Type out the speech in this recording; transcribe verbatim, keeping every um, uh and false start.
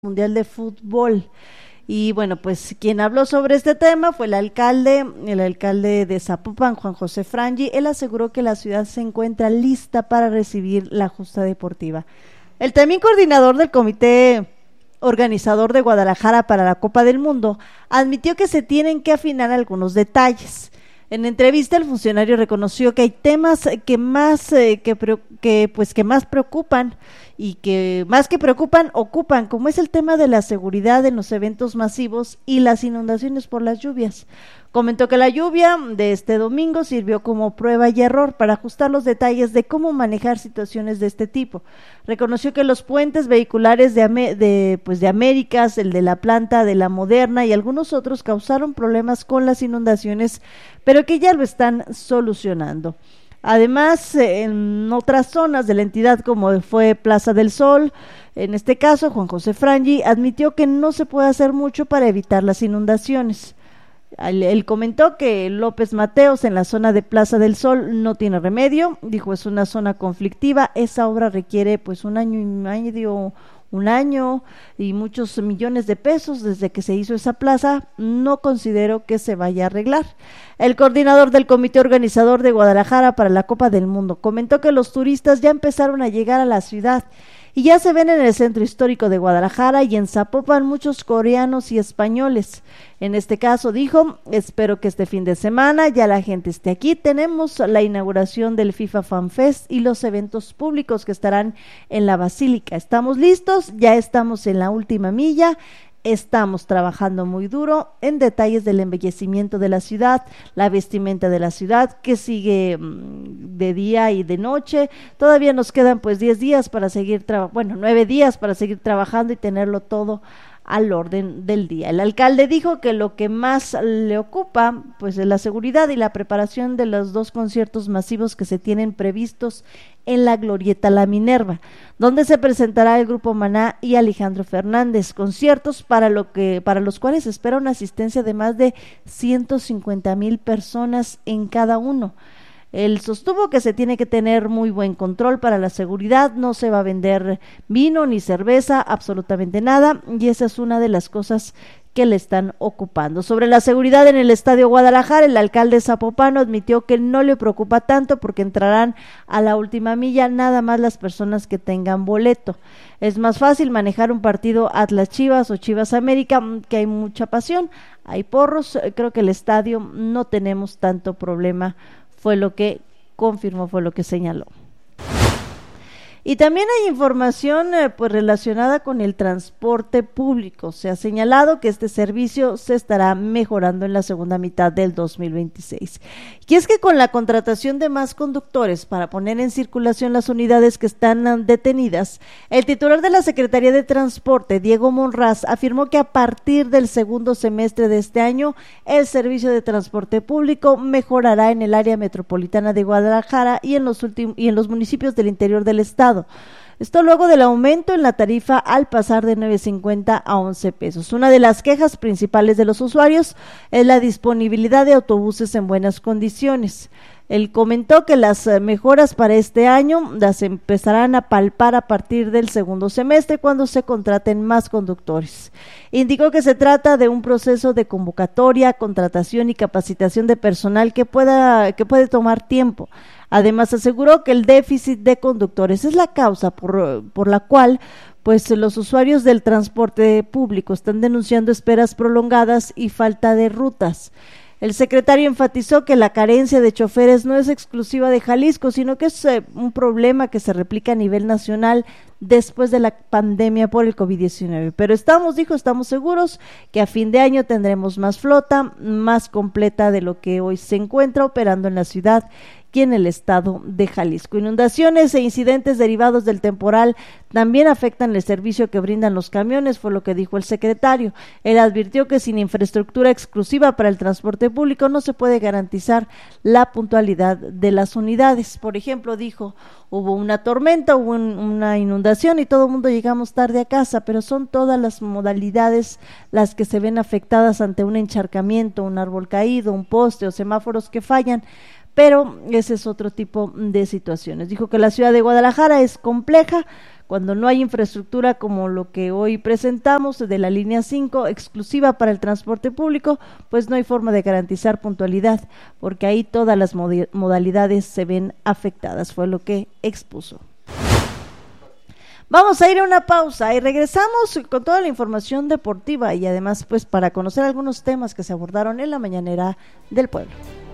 Mundial de Fútbol. Y bueno, pues quien habló sobre este tema fue el alcalde, el alcalde de Zapopan, Juan José Frangi. Él aseguró que la ciudad se encuentra lista para recibir la justa deportiva. El también coordinador del comité organizador de Guadalajara para la Copa del Mundo admitió que se tienen que afinar algunos detalles. En entrevista, el funcionario reconoció que hay temas que más eh, que, que pues que más preocupan y que más que preocupan ocupan, como es el tema de la seguridad en los eventos masivos y las inundaciones por las lluvias. Comentó que la lluvia de este domingo sirvió como prueba y error para ajustar los detalles de cómo manejar situaciones de este tipo. Reconoció que los puentes vehiculares de, de, pues de Américas, el de la planta de la Moderna y algunos otros causaron problemas con las inundaciones, pero que ya lo están solucionando. Además, en otras zonas de la entidad, como fue Plaza del Sol, en este caso, Juan José Frangi admitió que no se puede hacer mucho para evitar las inundaciones. Él comentó que López Mateos en la zona de Plaza del Sol no tiene remedio, dijo es una zona conflictiva, esa obra requiere pues un año y medio, un año y muchos millones de pesos desde que se hizo esa plaza, no considero que se vaya a arreglar. El coordinador del comité organizador de Guadalajara para la Copa del Mundo comentó que los turistas ya empezaron a llegar a la ciudad y ya se ven en el centro histórico de Guadalajara y en Zapopan muchos coreanos y españoles. En este caso dijo, espero que este fin de semana ya la gente esté aquí. Tenemos la inauguración del FIFA Fan Fest y los eventos públicos que estarán en la Basílica. Estamos listos, ya estamos en la última milla. Estamos trabajando muy duro en detalles del embellecimiento de la ciudad, la vestimenta de la ciudad que sigue de día y de noche. Todavía nos quedan pues diez días para seguir trabajando, bueno, nueve días para seguir trabajando y tenerlo todo al orden del día. El alcalde dijo que lo que más le ocupa pues es la seguridad y la preparación de los dos conciertos masivos que se tienen previstos en la Glorieta La Minerva, donde se presentará el grupo Maná y Alejandro Fernández, conciertos para lo que para los cuales se espera una asistencia de más de ciento cincuenta mil personas en cada uno. Él sostuvo que se tiene que tener muy buen control para la seguridad, no se va a vender vino ni cerveza, absolutamente nada, y esa es una de las cosas que le están ocupando. Sobre la seguridad en el Estadio Guadalajara, el alcalde zapopano admitió que no le preocupa tanto porque entrarán a la última milla nada más las personas que tengan boleto. Es más fácil manejar un partido Atlas Chivas o Chivas América, que hay mucha pasión, hay porros, creo que el estadio no tenemos tanto problema, fue lo que confirmó, fue lo que señaló. Y también hay información eh, pues relacionada con el transporte público. Se ha señalado que este servicio se estará mejorando en la segunda mitad del dos mil veintiséis. Y es que con la contratación de más conductores para poner en circulación las unidades que están detenidas, el titular de la Secretaría de Transporte, Diego Monraz, afirmó que a partir del segundo semestre de este año, el servicio de transporte público mejorará en el área metropolitana de Guadalajara y en los últimos y en los municipios del interior del estado. Esto luego del aumento en la tarifa al pasar de nueve cincuenta a once pesos. Una de las quejas principales de los usuarios es la disponibilidad de autobuses en buenas condiciones. Él comentó que las mejoras para este año las empezarán a palpar a partir del segundo semestre cuando se contraten más conductores. Indicó que se trata de un proceso de convocatoria, contratación y capacitación de personal que pueda que puede tomar tiempo. Además, aseguró que el déficit de conductores es la causa por, por la cual pues los usuarios del transporte público están denunciando esperas prolongadas y falta de rutas. El secretario enfatizó que la carencia de choferes no es exclusiva de Jalisco, sino que es eh, un problema que se replica a nivel nacional después de la pandemia por el COVID diecinueve. Pero estamos, dijo, estamos seguros que a fin de año tendremos más flota, más completa de lo que hoy se encuentra operando en la ciudad y en el estado de Jalisco. Inundaciones e incidentes derivados del temporal también afectan el servicio que brindan los camiones, fue lo que dijo el secretario. Él advirtió que sin infraestructura exclusiva para el transporte público no se puede garantizar la puntualidad de las unidades. Por ejemplo, dijo, hubo una tormenta, hubo un, una inundación y todo el mundo llegamos tarde a casa, pero son todas las modalidades las que se ven afectadas ante un encharcamiento, un árbol caído, un poste o semáforos que fallan. Pero ese es otro tipo de situaciones. Dijo que la ciudad de Guadalajara es compleja, Cuando no hay infraestructura como lo que hoy presentamos de la línea cinco, exclusiva para el transporte público, pues no hay forma de garantizar puntualidad, porque ahí todas las modalidades se ven afectadas, fue lo que expuso. Vamos a ir a una pausa y regresamos con toda la información deportiva y además pues para conocer algunos temas que se abordaron en la mañanera del pueblo.